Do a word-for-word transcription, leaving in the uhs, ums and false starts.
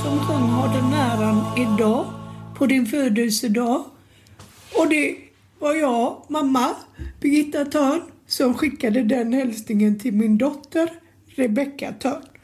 som sjöng Har den äran idag på din födelsedag. Och det var jag, mamma, Birgitta Törn, som skickade den hälsningen till min dotter Rebecca Törn.